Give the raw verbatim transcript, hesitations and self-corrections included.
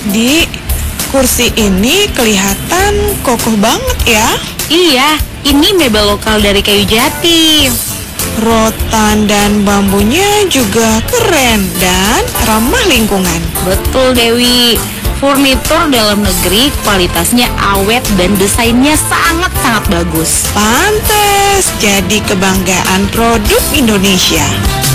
Di, kursi ini kelihatan kokoh banget ya. Iya, ini mebel lokal dari kayu jati. Rotan dan bambunya juga keren dan ramah lingkungan. Betul Dewi, furnitur dalam negeri kualitasnya awet dan desainnya sangat-sangat bagus. Pantes jadi kebanggaan produk Indonesia.